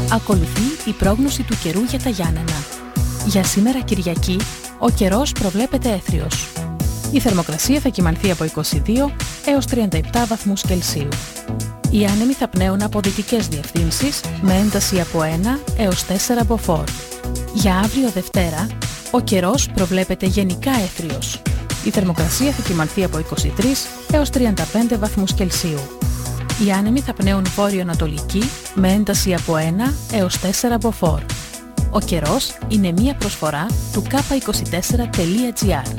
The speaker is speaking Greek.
Ακολουθεί η πρόγνωση του καιρού για τα Γιάννενα. Για σήμερα Κυριακή, ο καιρός προβλέπεται έθριος. Η θερμοκρασία θα κυμανθεί από 22 έως 37 βαθμούς Κελσίου. Οι άνεμοι θα πνέουν από δυτικές διευθύνσεις με ένταση από 1 έως 4 μποφόρ. Για αύριο Δευτέρα, ο καιρός προβλέπεται γενικά έθριος. Η θερμοκρασία θα κυμανθεί από 23 έως 35 βαθμούς Κελσίου. Οι άνεμοι θα πνέουν βόρειο-ανατολική με ένταση από 1 έως 4 μποφόρ. Ο καιρός είναι μία προσφορά του k24.gr.